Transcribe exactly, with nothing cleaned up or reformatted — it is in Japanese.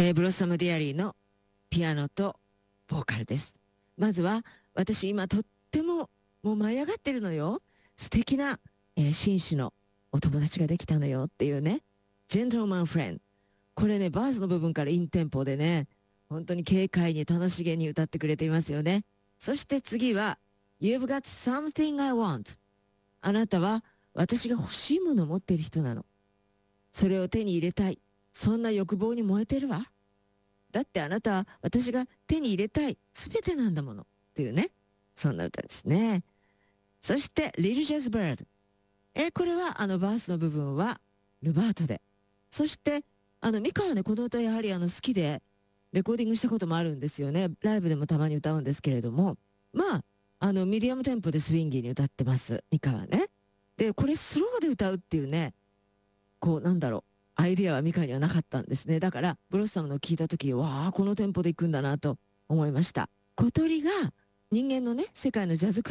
えーブロッサム・ディアリーのピアノとボーカルです。まずは、私今とってももう舞い上がってるのよ。素敵な、えー紳士のお友達ができたのよっていうね。ジェントルマン・フレンド。これね、バースの部分からインテンポでね、本当に軽快に楽しげに歌ってくれていますよね。そして次は、You've got something I want。あなたは私が欲しいものを持っている人なの。それを手に入れたい。そんな欲望に燃えてるわ。だってあなたは私が手に入れたいすべてなんだもの。っていうね。そんな歌ですね。そして、Little Jazz Bird。えーこれはあのバースの部分はルバートで。そして、あの、ミカはね、この歌やはりあの好きで、レコーディングしたこともあるんですよね。ライブでもたまに歌うんですけれども。まあ、あの、ミディアムテンポでスインギーに歌ってます。ミカはね。で、これスローで歌うっていうね、こう、なんだろう。アイディアはミカにはなかったんですね。だから、ブロッサムの聞いたとき、わあ、このテンポで行くんだなと思いました。小鳥が人間のね、世界のジャズ